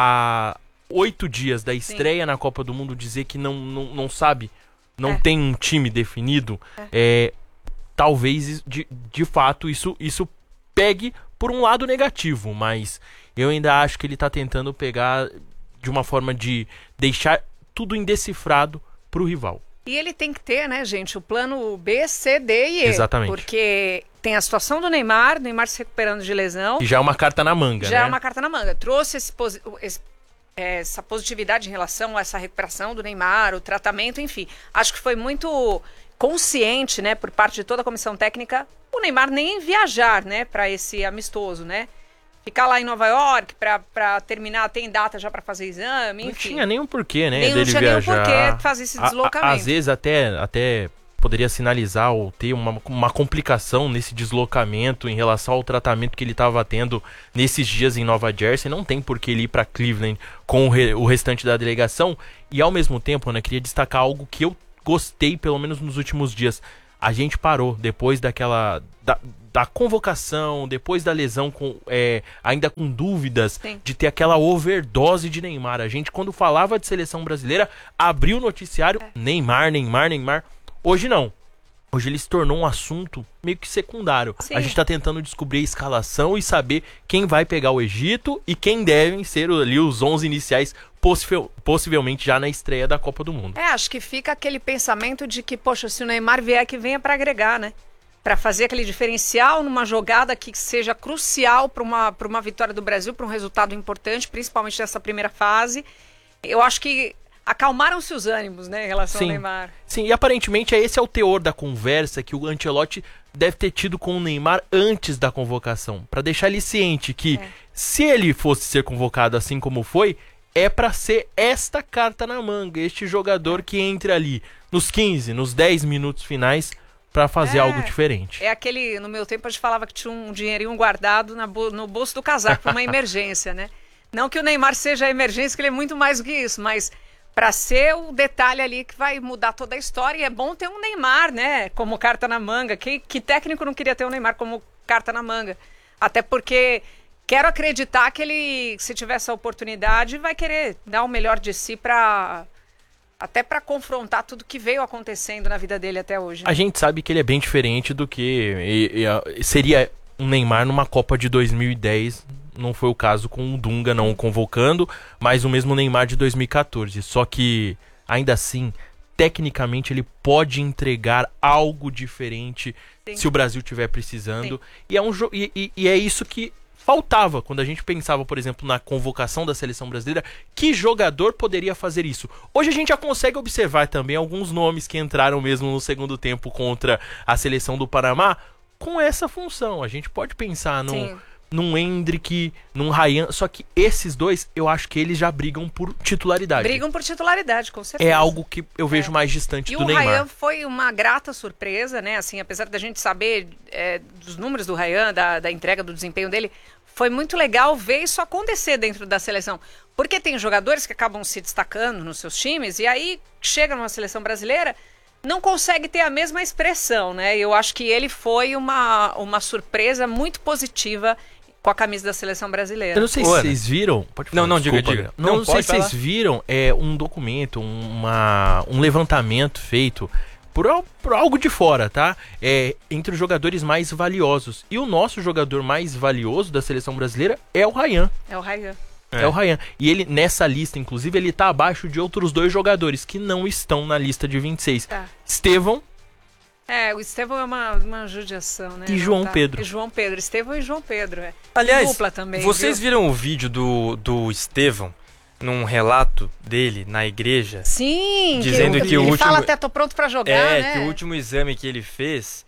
Speaker 8: há oito dias da estreia Sim. na Copa do Mundo dizer que não, não, não sabe, não é. tem um time definido. É. É, talvez, de, de fato, isso, isso pegue por um lado negativo, mas eu ainda acho que ele tá tentando pegar... de uma forma de deixar tudo indecifrado pro rival.
Speaker 10: E ele tem que ter, né, gente, o plano B, C, D e E.
Speaker 8: Exatamente.
Speaker 10: Porque tem a situação do Neymar, Neymar se recuperando de lesão.
Speaker 8: E já é uma carta na manga,
Speaker 10: já
Speaker 8: né?
Speaker 10: Já é uma carta na manga. Trouxe esse, esse, essa positividade em relação a essa recuperação do Neymar, o tratamento, enfim. Acho que foi muito consciente, né, por parte de toda a comissão técnica, o Neymar nem viajar, né, para esse amistoso, né? Ficar lá em Nova York pra, pra terminar, tem data já pra fazer exame, enfim.
Speaker 8: Não tinha nenhum porquê, né,
Speaker 10: nem,
Speaker 8: dele
Speaker 10: não tinha
Speaker 8: viajar.
Speaker 10: nenhum porquê fazer esse deslocamento.
Speaker 8: A, a, às vezes até, até poderia sinalizar ou ter uma, uma complicação nesse deslocamento em relação ao tratamento que ele estava tendo nesses dias em Nova Jersey. Não tem porquê ele ir pra Cleveland com o, re, o restante da delegação. E ao mesmo tempo, né, queria destacar algo que eu gostei, pelo menos nos últimos dias. A gente parou depois daquela... Da, da convocação, depois da lesão, com, é, ainda com dúvidas Sim. de ter aquela overdose de Neymar. A gente, quando falava de seleção brasileira, abriu o noticiário, é. Neymar, Neymar, Neymar. Hoje não. Hoje ele se tornou um assunto meio que secundário. Sim. A gente está tentando descobrir a escalação e saber quem vai pegar o Egito e quem devem ser ali os onze iniciais, possivel, possivelmente já na estreia da Copa do Mundo.
Speaker 10: É, acho que fica aquele pensamento de que, poxa, se o Neymar vier, que venha para agregar, né? Para fazer aquele diferencial numa jogada que seja crucial para uma, para uma vitória do Brasil, para um resultado importante, principalmente nessa primeira fase. Eu acho que acalmaram-se os ânimos, né, em relação
Speaker 8: Sim.
Speaker 10: ao Neymar.
Speaker 8: Sim, e aparentemente esse é o teor da conversa que o Ancelotti deve ter tido com o Neymar antes da convocação, para deixar ele ciente que é. se ele fosse ser convocado assim como foi, é para ser esta carta na manga, este jogador que entre ali nos quinze, nos dez minutos finais pra fazer
Speaker 10: É.
Speaker 8: algo diferente.
Speaker 10: É aquele, no meu tempo a gente falava que tinha um dinheirinho guardado na bo- no bolso do casaco para uma emergência, né? Não que o Neymar seja a emergência, que ele é muito mais do que isso, mas para ser o detalhe ali que vai mudar toda a história, e é bom ter um Neymar, né, como carta na manga. Que, que técnico não queria ter um Neymar como carta na manga? Até porque quero acreditar que ele, se tiver essa oportunidade, vai querer dar o melhor de si para até para confrontar tudo que veio acontecendo na vida dele até hoje.
Speaker 8: A gente sabe que ele é bem diferente do que e- e- seria um Neymar numa Copa de dois mil e dez. Não foi o caso com o Dunga não o convocando, mas o mesmo Neymar de dois mil e catorze. Só que, ainda assim, tecnicamente ele pode entregar algo diferente
Speaker 10: Sim.
Speaker 8: se o Brasil estiver precisando.
Speaker 10: Sim.
Speaker 8: E é, um jo- e, e- e é isso que faltava quando a gente pensava, por exemplo, na convocação da seleção brasileira. Que jogador poderia fazer isso? Hoje a gente já consegue observar também alguns nomes que entraram mesmo no segundo tempo contra a seleção do Panamá com essa função. A gente pode pensar
Speaker 10: Sim.
Speaker 8: num, num Endrick, num Ryan, só que esses dois, eu acho que eles já brigam por titularidade.
Speaker 10: Brigam por titularidade, com certeza.
Speaker 8: É algo que eu vejo mais distante
Speaker 10: E
Speaker 8: do
Speaker 10: o
Speaker 8: Neymar.
Speaker 10: Ryan foi uma grata surpresa, né? Assim, apesar da gente saber é, dos números do Ryan, da, da entrega, do desempenho dele, foi muito legal ver isso acontecer dentro da seleção. Porque tem jogadores que acabam se destacando nos seus times e aí chega numa seleção brasileira, não consegue ter a mesma expressão, né? Eu acho que ele foi uma, uma surpresa muito positiva com a camisa da seleção brasileira.
Speaker 8: Eu não sei se vocês viram. Pode falar,
Speaker 7: Não, não, diga,
Speaker 8: desculpa,
Speaker 7: diga.
Speaker 8: Gabriel. Não,
Speaker 7: Não,
Speaker 8: sei
Speaker 7: pode
Speaker 8: se vocês
Speaker 7: falar.
Speaker 8: viram é, um documento, uma, um levantamento feito por, al- por algo de fora, tá? É, entre os jogadores mais valiosos. E o nosso jogador mais valioso da seleção brasileira é o Ryan.
Speaker 10: É o Ryan.
Speaker 8: É. é o Ryan. E ele, nessa lista, inclusive, ele tá abaixo de outros dois jogadores que não estão na lista de vinte e seis.
Speaker 10: Tá.
Speaker 8: Estevão
Speaker 10: É, o Estevão é uma, uma judiação, né?
Speaker 8: E
Speaker 10: Não
Speaker 8: João Pedro.
Speaker 10: E João Pedro. Estevão e João Pedro, é.
Speaker 7: Aliás,
Speaker 10: Dupla também,
Speaker 7: vocês
Speaker 10: viu?
Speaker 7: viram o vídeo do, do Estevão num relato dele na igreja?
Speaker 10: Sim,
Speaker 7: Dizendo
Speaker 10: que,
Speaker 7: que o
Speaker 10: ele
Speaker 7: último-
Speaker 10: fala até tô pronto pra jogar,
Speaker 7: É,
Speaker 10: né?
Speaker 7: que o último exame que ele fez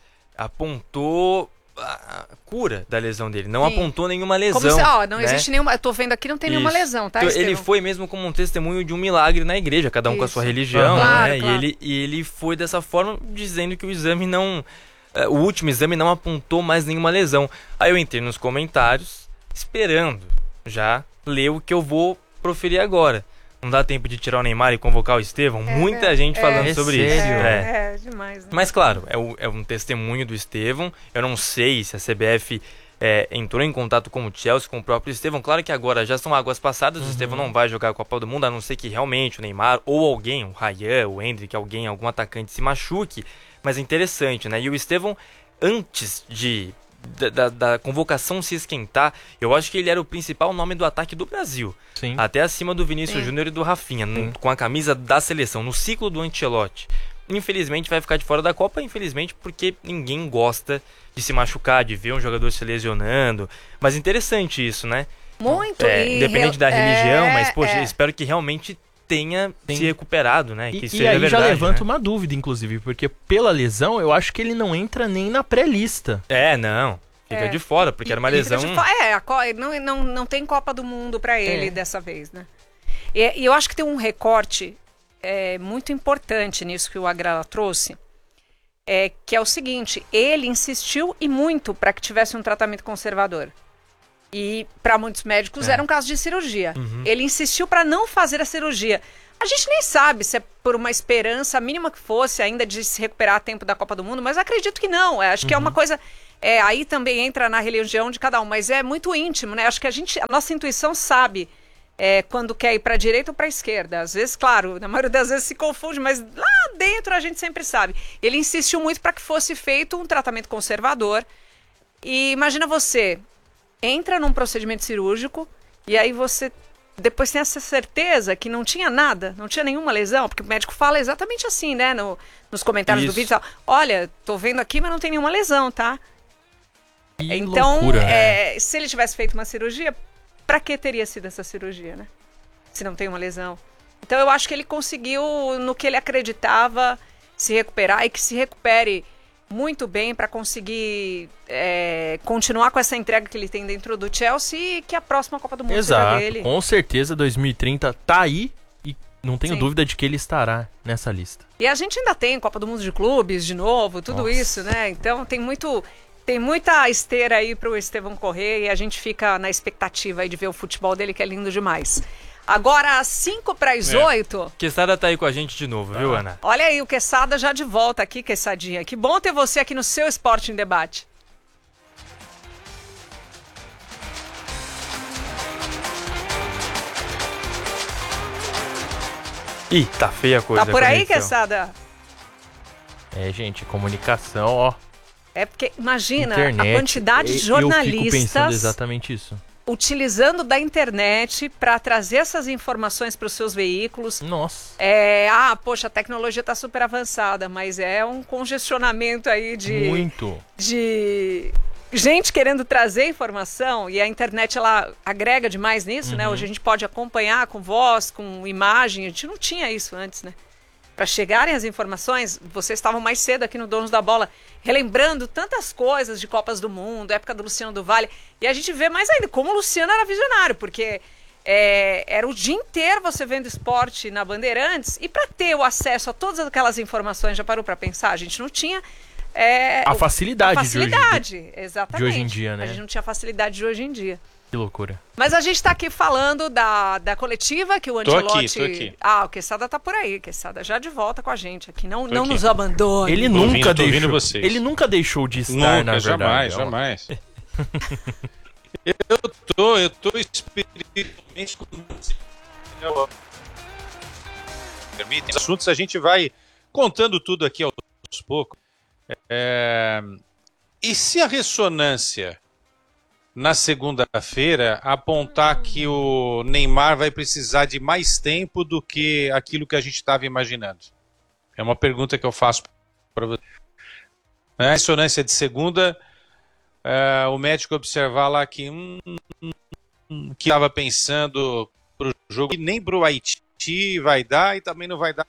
Speaker 7: apontou a a cura da lesão dele. Não
Speaker 10: Sim.
Speaker 7: apontou nenhuma lesão.
Speaker 10: Como se, ó, não
Speaker 7: né?
Speaker 10: existe nenhuma, eu tô vendo aqui, não tem nenhuma
Speaker 7: Isso.
Speaker 10: lesão, tá,
Speaker 7: Então,
Speaker 10: Estevão?
Speaker 7: ele foi mesmo como um testemunho de um milagre na igreja, cada um com a sua
Speaker 10: Isso.
Speaker 7: religião,
Speaker 10: Claro,
Speaker 7: né?
Speaker 10: claro.
Speaker 7: E, ele, e ele foi dessa forma, dizendo que o exame não... eh, o último exame não apontou mais nenhuma lesão. Aí eu entrei nos comentários, esperando já ler o que eu vou proferir agora. Não dá tempo de tirar o Neymar e convocar o Estevão? Muita
Speaker 10: é,
Speaker 7: gente
Speaker 10: é.
Speaker 7: falando
Speaker 10: É
Speaker 7: sobre
Speaker 10: sério?
Speaker 7: isso.
Speaker 10: É, é demais, né?
Speaker 7: Mas claro, é, o- é um testemunho do Estevão. Eu não sei se a C B F é, entrou em contato com o Chelsea, com o próprio Estevão. Claro que agora já são águas passadas, o Estevão não vai jogar a Copa do Mundo, a não ser que realmente o Neymar ou alguém, o Ryan, o Endrick, alguém, algum atacante se machuque. Mas é interessante, né? E o Estevão, antes de da, da- da convocação se esquentar, eu acho que ele era o principal nome do ataque do Brasil.
Speaker 8: Sim.
Speaker 7: Até acima do Vinícius
Speaker 8: Sim.
Speaker 7: Júnior e do Rafinha, no- com a camisa da seleção, no ciclo do Ancelotti. Infelizmente vai ficar de fora da Copa, infelizmente porque ninguém gosta de se machucar, de ver um jogador se lesionando. Mas interessante isso, né?
Speaker 10: Muito.
Speaker 7: É,
Speaker 10: e
Speaker 7: independente da
Speaker 10: real-
Speaker 7: religião,
Speaker 10: é,
Speaker 7: mas poxa,
Speaker 10: é.
Speaker 7: espero que realmente tenha se recuperado, né? Que
Speaker 8: E,
Speaker 7: isso
Speaker 8: e
Speaker 7: seja
Speaker 8: aí
Speaker 7: verdade,
Speaker 8: já levanta
Speaker 7: né?
Speaker 8: uma dúvida, inclusive, porque pela lesão eu acho que ele não entra nem na pré-lista.
Speaker 7: É, não. Fica
Speaker 10: É.
Speaker 7: de fora, porque era uma
Speaker 10: Ele fica
Speaker 7: lesão.
Speaker 10: de fo- É, a co- não, não, não tem Copa do Mundo pra ele
Speaker 8: É.
Speaker 10: dessa vez, né? E, e eu acho que tem um recorte é, muito importante nisso que o Agrala trouxe, é, que é o seguinte: ele insistiu e muito para que tivesse um tratamento conservador. E para muitos médicos
Speaker 13: É.
Speaker 10: era um caso de cirurgia.
Speaker 13: Uhum.
Speaker 10: Ele insistiu para não fazer a cirurgia. A gente nem sabe se é por uma esperança mínima que fosse ainda de se recuperar a tempo da Copa do Mundo, mas acredito que não. É, acho que é uma coisa. É, aí também entra na religião de cada um, mas é muito íntimo, né? Acho que a gente, a nossa intuição sabe é, quando quer ir para a direita ou para a esquerda. Às vezes, claro, na maioria das vezes se confunde, mas lá dentro a gente sempre sabe. Ele insistiu muito para que fosse feito um tratamento conservador. E imagina você entra num procedimento cirúrgico e aí você depois tem essa certeza que não tinha nada, não tinha nenhuma lesão, porque o médico fala exatamente assim, né, no, nos comentários
Speaker 8: Isso.
Speaker 10: do vídeo, e tal. Olha, tô vendo aqui, mas não tem nenhuma lesão, tá?
Speaker 8: Que
Speaker 10: Então,
Speaker 8: loucura,
Speaker 10: é, se ele tivesse feito uma cirurgia, pra que teria sido essa cirurgia, né? Se não tem uma lesão. Então eu acho que ele conseguiu, no que ele acreditava, se recuperar e que se recupere muito bem para conseguir é, continuar com essa entrega que ele tem dentro do Chelsea e que a próxima Copa do Mundo seja
Speaker 8: Exato,
Speaker 10: dele.
Speaker 8: com certeza dois mil e trinta tá aí e não tenho
Speaker 10: Sim.
Speaker 8: dúvida de que ele estará nessa lista.
Speaker 10: E a gente ainda tem Copa do Mundo de Clubes, de novo, tudo
Speaker 8: Nossa.
Speaker 10: isso, né? Então tem muito... Tem muita esteira aí pro Estevão correr e a gente fica na expectativa aí de ver o futebol dele, que é lindo demais. Agora, às cinco para as oito...
Speaker 7: Quesada tá aí com a gente de novo, viu, Ana?
Speaker 10: Olha aí, o Quesada já de volta aqui, Quessadinha. Que bom ter você aqui no seu Esporte em Debate.
Speaker 7: Ih, tá feia a coisa.
Speaker 10: Tá por
Speaker 7: a
Speaker 10: aí,
Speaker 7: conexão.
Speaker 10: Quesada?
Speaker 8: É, gente, comunicação, ó.
Speaker 10: É porque, imagina,
Speaker 8: internet,
Speaker 10: a quantidade de
Speaker 8: eu- Eu fico pensando
Speaker 10: jornalistas
Speaker 8: exatamente isso.
Speaker 10: utilizando da internet para trazer essas informações para os seus veículos.
Speaker 8: Nossa.
Speaker 10: É, ah, poxa, a tecnologia está super avançada, mas é um congestionamento aí de...
Speaker 8: Muito.
Speaker 10: de gente querendo trazer informação, e a internet ela agrega demais nisso, né?
Speaker 8: Uhum.
Speaker 10: Hoje a gente pode acompanhar com voz, com imagem, a gente não tinha isso antes, né? Para chegarem as informações, vocês estavam mais cedo aqui no Donos da Bola, relembrando tantas coisas de Copas do Mundo, época do Luciano do Vale, e a gente vê mais ainda como o Luciano era visionário, porque é, era o dia inteiro você vendo esporte na Bandeirantes, e para ter o acesso a todas aquelas informações, já parou para pensar? A gente não tinha... É,
Speaker 8: A facilidade
Speaker 10: a
Speaker 8: de hoje-
Speaker 10: facilidade, exatamente.
Speaker 8: de hoje em dia, né?
Speaker 10: A gente não tinha facilidade de hoje em dia.
Speaker 8: Que loucura.
Speaker 10: Mas a gente está aqui falando da, da coletiva que o
Speaker 11: Tô
Speaker 10: Ancelotti...
Speaker 11: aqui, tô aqui.
Speaker 10: Ah, o Quesada tá por aí, Quesada já de volta com a gente aqui. Não,
Speaker 11: Tô
Speaker 10: não
Speaker 11: aqui.
Speaker 10: nos abandone.
Speaker 8: Ele
Speaker 11: Tô
Speaker 8: nunca
Speaker 11: ouvindo, tô
Speaker 8: deixou.
Speaker 11: ouvindo vocês.
Speaker 8: Ele nunca deixou de estar,
Speaker 11: Nunca,
Speaker 8: na
Speaker 11: jamais,
Speaker 8: verdade.
Speaker 11: jamais. eu tô, eu tô espiritualmente com permitem os assuntos, a gente vai contando tudo aqui aos poucos. É, E se a ressonância na segunda-feira apontar que o Neymar vai precisar de mais tempo do que aquilo que a gente estava imaginando? É uma pergunta que eu faço para você. A ressonância de segunda, é, o médico observar lá que hum, hum, que estava pensando para o jogo e nem para o Haiti vai dar e também não vai dar.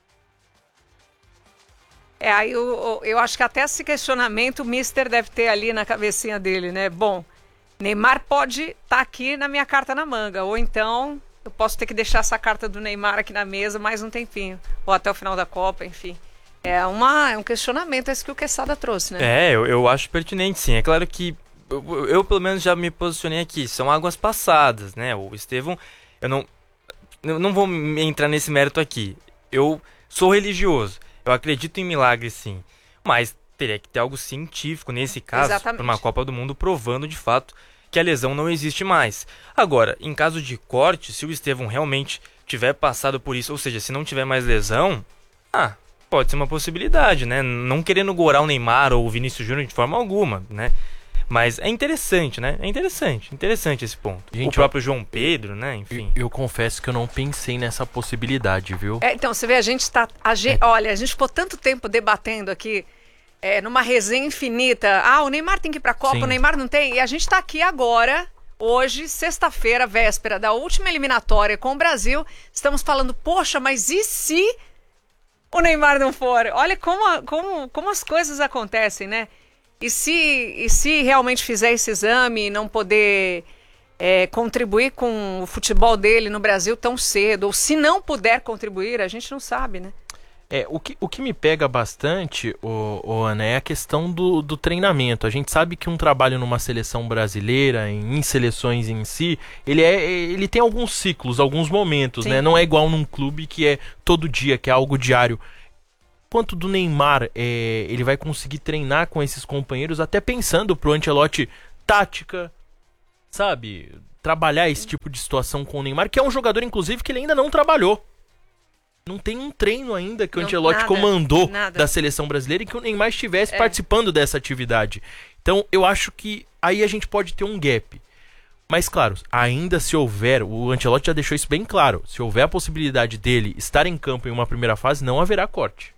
Speaker 10: É, aí eu, eu acho que até esse questionamento o Mister deve ter ali na cabecinha dele, né? Bom, Neymar pode estar aqui na minha carta na manga, ou então eu posso ter que deixar essa carta do Neymar aqui na mesa mais um tempinho, ou até o final da Copa, enfim. É, uma, é um questionamento esse que o Quesada trouxe, né?
Speaker 7: É, eu, eu acho pertinente, sim. É claro que eu, eu, pelo menos, já me posicionei aqui. São águas passadas, né? O Estevão, eu não, eu não vou entrar nesse mérito aqui. Eu sou religioso. Eu acredito em milagres, sim. Mas teria que ter algo científico, nesse caso, para uma Copa do Mundo, provando de fato que a lesão não existe mais. Agora, em caso de corte, se o Estevão realmente tiver passado por isso, ou seja, se não tiver mais lesão, ah, pode ser uma possibilidade, né? Não querendo gorar o Neymar ou o Vinícius Júnior de forma alguma, né? Mas é interessante, né? É interessante, interessante esse ponto.
Speaker 8: Gente,
Speaker 7: o próprio João Pedro, né? Enfim.
Speaker 8: Eu, eu confesso que eu não pensei nessa possibilidade, viu?
Speaker 10: É, então, você vê, a gente tá... A gente, olha, a gente ficou tanto tempo debatendo aqui, é, numa resenha infinita. Ah, o Neymar tem que ir pra Copa,
Speaker 8: Sim.
Speaker 10: o Neymar não tem. E a gente tá aqui agora, hoje, sexta-feira, véspera da última eliminatória com o Brasil. Estamos falando, poxa, mas e se o Neymar não for? Olha como, como, como as coisas acontecem, né? E se, e se realmente fizer esse exame e não poder é, contribuir com o futebol dele no Brasil tão cedo, ou se não puder contribuir, a gente não sabe, né?
Speaker 8: É, o que, o que me pega bastante, o, o Ana, é a questão do, do treinamento. A gente sabe que um trabalho numa seleção brasileira, em, em seleções em si, ele, é, ele tem alguns ciclos, alguns momentos,
Speaker 10: Sim.
Speaker 8: né? Não é igual num clube que é todo dia, que é algo diário. Quanto do Neymar, é, ele vai conseguir treinar com esses companheiros, até pensando pro Ancelotti tática, sabe? Trabalhar esse tipo de situação com o Neymar, que é um jogador, inclusive, que ele ainda não trabalhou. Não tem um treino ainda que o
Speaker 10: Não,
Speaker 8: Ancelotti
Speaker 10: nada,
Speaker 8: comandou
Speaker 10: nada.
Speaker 8: da seleção brasileira e que o Neymar estivesse
Speaker 10: É.
Speaker 8: participando dessa atividade. Então, eu acho que aí a gente pode ter um gap. Mas, claro, ainda se houver, o Ancelotti já deixou isso bem claro, se houver a possibilidade dele estar em campo em uma primeira fase, não haverá corte.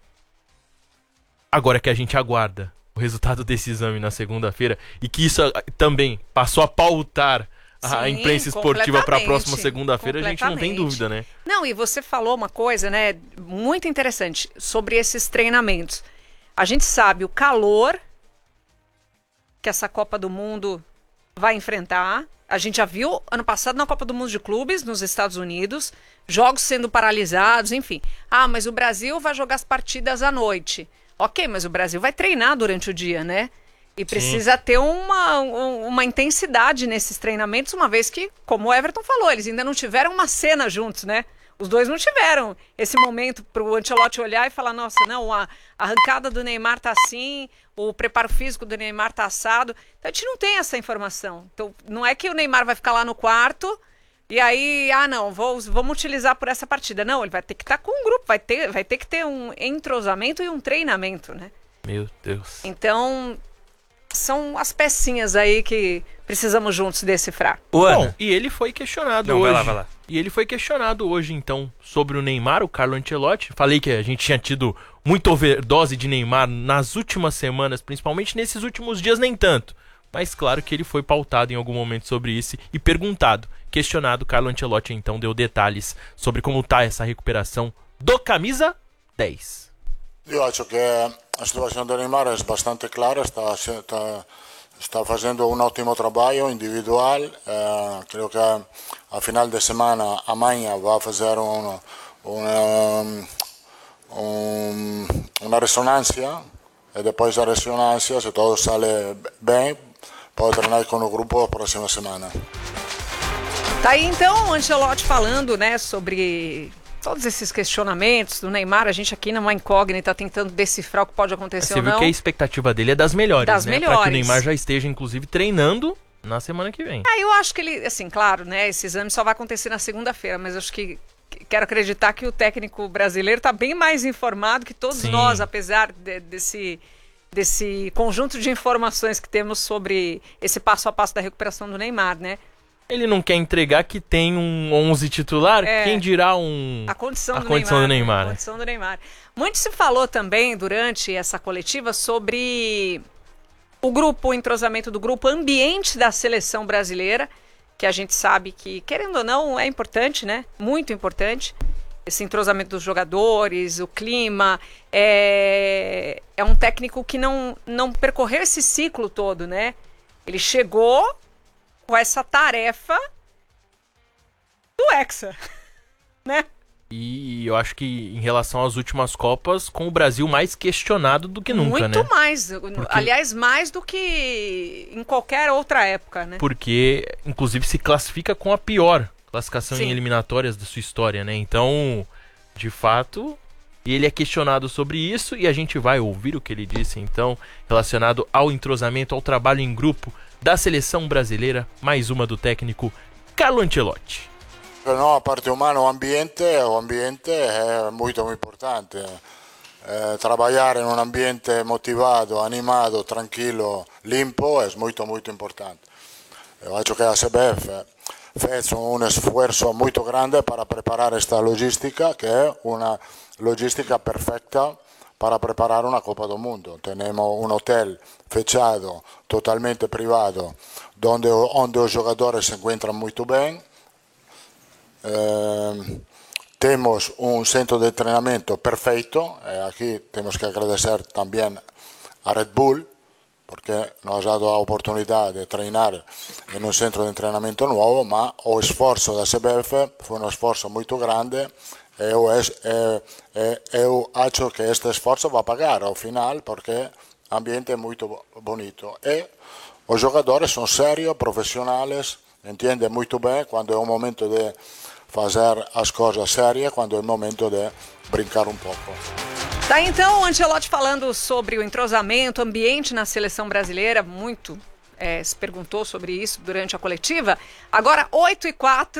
Speaker 8: Agora que a gente aguarda o resultado desse exame na segunda-feira e que isso ah, também passou a pautar a
Speaker 10: Sim,
Speaker 8: imprensa esportiva para a próxima
Speaker 10: completamente,
Speaker 8: segunda-feira, a gente não tem
Speaker 10: completamente.
Speaker 8: dúvida, né?
Speaker 10: Não, e você falou uma coisa, né, muito interessante sobre esses treinamentos. A gente sabe o calor que essa Copa do Mundo vai enfrentar. A gente já viu ano passado na Copa do Mundo de Clubes, nos Estados Unidos, jogos sendo paralisados, enfim. Ah, mas o Brasil vai jogar as partidas à noite. Ok, mas o Brasil vai treinar durante o dia, né? E precisa Sim. ter uma, uma intensidade nesses treinamentos, uma vez que, como o Everton falou, eles ainda não tiveram uma cena juntos, né? Os dois não tiveram esse momento para o Ancelotti olhar e falar, nossa, não, a, a arrancada do Neymar tá assim, o preparo físico do Neymar tá assado. Então a gente não tem essa informação. Então não é que o Neymar vai ficar lá no quarto e aí, ah não, vou, vamos utilizar por essa partida. Não, ele vai ter que estar tá com um grupo, vai ter, vai ter que ter um entrosamento e um treinamento, né?
Speaker 8: Meu Deus.
Speaker 10: Então, são as pecinhas aí que precisamos juntos decifrar.
Speaker 8: Bom, e ele foi questionado
Speaker 7: Não,
Speaker 8: hoje.
Speaker 7: vai lá, vai lá.
Speaker 8: E ele foi questionado hoje, então, sobre o Neymar, o Carlo Ancelotti. Falei que a gente tinha tido muita overdose de Neymar nas últimas semanas, principalmente nesses últimos dias, nem tanto. Mas claro que ele foi pautado em algum momento sobre isso e perguntado, questionado. Carlo Ancelotti, então, deu detalhes sobre como está essa recuperação do camisa dez.
Speaker 12: Eu acho que a situação do Neymar é bastante clara, está, está, está fazendo um ótimo trabalho individual. Eh, creio que a final de semana, amanhã, vai fazer um, um, um, uma ressonância e depois da ressonância, se tudo sai bem, pode treinar com o grupo a próxima semana.
Speaker 10: Tá aí então o Ancelotti falando, né, sobre todos esses questionamentos do Neymar. A gente aqui numa incógnita tentando decifrar o que pode acontecer
Speaker 8: Você
Speaker 10: ou não.
Speaker 8: Você viu que a expectativa dele é das melhores,
Speaker 10: das
Speaker 8: né?
Speaker 10: melhores.
Speaker 8: Para que o Neymar já esteja, inclusive, treinando na semana que vem.
Speaker 10: Ah, eu acho que ele, assim, claro, né, esse exame só vai acontecer na segunda-feira, mas eu acho que quero acreditar que o técnico brasileiro está bem mais informado que todos
Speaker 8: Sim.
Speaker 10: nós, apesar de, desse, desse conjunto de informações que temos sobre esse passo a passo da recuperação do Neymar, né?
Speaker 8: Ele não quer entregar que tem um onze titular,
Speaker 10: É,
Speaker 8: quem dirá um...
Speaker 10: a condição,
Speaker 8: a
Speaker 10: do,
Speaker 8: condição
Speaker 10: Neymar,
Speaker 8: do Neymar.
Speaker 10: A condição do Neymar. Muito se falou também durante essa coletiva sobre o grupo, o entrosamento do grupo, ambiente da seleção brasileira, que a gente sabe que, querendo ou não, é importante, né? Muito importante. Esse entrosamento dos jogadores, o clima. É, é um técnico que não, não percorreu esse ciclo todo, né? Ele chegou com essa tarefa do Hexa, né?
Speaker 8: E eu acho que em relação às últimas Copas, com o Brasil mais questionado do que nunca,
Speaker 10: Muito
Speaker 8: né?
Speaker 10: mais,
Speaker 8: Porque...
Speaker 10: aliás, mais do que em qualquer outra época, né?
Speaker 8: Porque, inclusive, se classifica com a pior classificação
Speaker 10: Sim.
Speaker 8: em eliminatórias da sua história, né? Então, de fato, ele é questionado sobre isso e a gente vai ouvir o que ele disse, então, relacionado ao entrosamento, ao trabalho em grupo da seleção brasileira, mais uma do técnico Carlo Ancelotti.
Speaker 12: No, a parte umana, o ambiente, o ambiente è molto importante. Eh, trabalhar em um ambiente motivado, animado, tranquilo, limpo é muito, muito importante. Eu acho que a C B F fez um esforço muito grande para preparar esta logística, que é uma logística perfeita para preparar una Copa del Mundo. Tenemos un hotel fechado, totalmente privado, donde, donde los jugadores se encuentran muy bien. Eh, tenemos un centro de entrenamiento perfecto. Eh, aquí tenemos que agradecer también a Red Bull, porque nos ha dado la oportunidad de treinar en un centro de entrenamiento nuevo, ma el esfuerzo da C B F fue un esfuerzo muy grande. Eu, eu, eu acho que este esforço vai pagar ao final, porque o ambiente é muito bonito. E os jogadores são sérios, profissionais, entendem muito bem quando é o momento de fazer as coisas sérias, quando é o momento de brincar um pouco.
Speaker 10: Tá, então, o Ancelotti falando sobre o entrosamento, ambiente na seleção brasileira, muito é, se perguntou sobre isso durante a coletiva. Agora, oito e quatro.